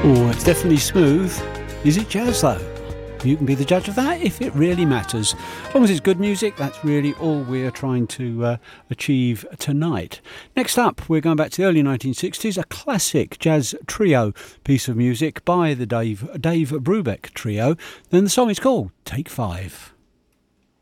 Oh, it's definitely smooth. Is it jazz though? You can be the judge of that if it really matters. As long as it's good music, that's really all we're trying to achieve tonight. Next up, we're going back to the early 1960s, a classic jazz trio piece of music by the Dave Brubeck Trio. Then the song is called Take 5.